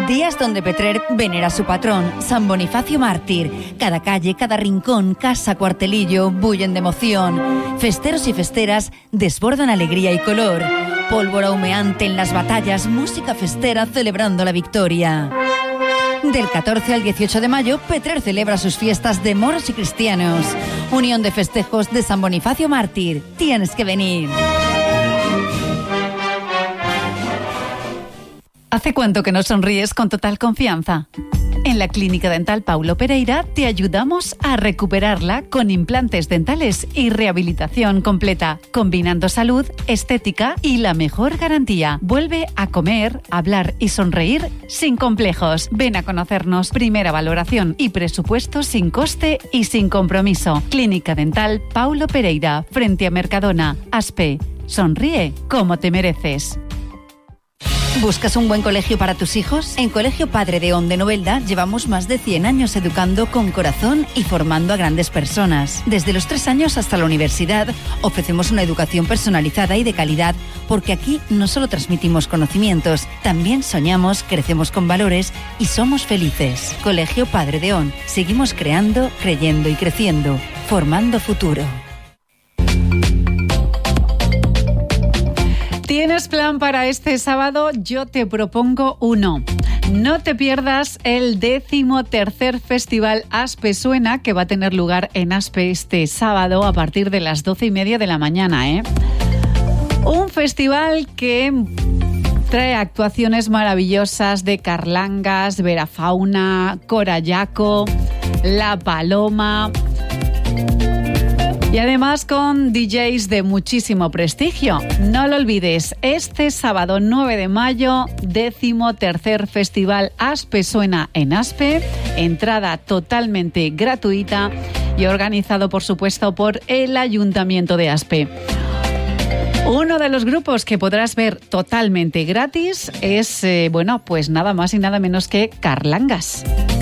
Días donde Petrer venera a su patrón, San Bonifacio Mártir. Cada calle, cada rincón, casa, cuartelillo, bullen de emoción. Festeros y festeras desbordan alegría y color. Pólvora humeante en las batallas, música festera celebrando la victoria. Del 14 al 18 de mayo, Petrer celebra sus fiestas de moros y cristianos. Unión de festejos de San Bonifacio Mártir. Tienes que venir. ¿Hace cuánto que no sonríes con total confianza? En la Clínica Dental Paulo Pereira te ayudamos a recuperarla con implantes dentales y rehabilitación completa, combinando salud, estética y la mejor garantía. Vuelve a comer, hablar y sonreír sin complejos. Ven a conocernos. Primera valoración y presupuesto sin coste y sin compromiso. Clínica Dental Paulo Pereira, frente a Mercadona. Aspe. Sonríe como te mereces. ¿Buscas un buen colegio para tus hijos? En Colegio Padre Deón de Novelda llevamos más de 100 años educando con corazón y formando a grandes personas. Desde los 3 años hasta la universidad ofrecemos una educación personalizada y de calidad, porque aquí no solo transmitimos conocimientos, también soñamos, crecemos con valores y somos felices. Colegio Padre Deón. Seguimos creando, creyendo y creciendo, formando futuro. ¿Tienes plan para este sábado? Yo te propongo uno. No te pierdas el 13º Festival Aspe Suena, que va a tener lugar en Aspe este sábado a partir de las 12:30 de la mañana, Un festival que trae actuaciones maravillosas de Carlangas, Verafauna, Corayaco, La Paloma. Y además con DJs de muchísimo prestigio. No lo olvides, este sábado 9 de mayo, 13º Festival Aspe Suena en Aspe. Entrada totalmente gratuita y organizado, por supuesto, por el Ayuntamiento de Aspe. Uno de los grupos que podrás ver totalmente gratis es, pues nada más y nada menos que Carlangas.